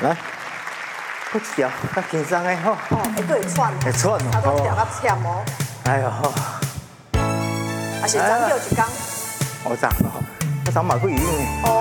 来，不一条，较轻松的吼。 哦，会对喘。 会喘哦。 差不多一条较忝哦。 哎呦好。 啊是昨叫一工。 我昨嘛去医院。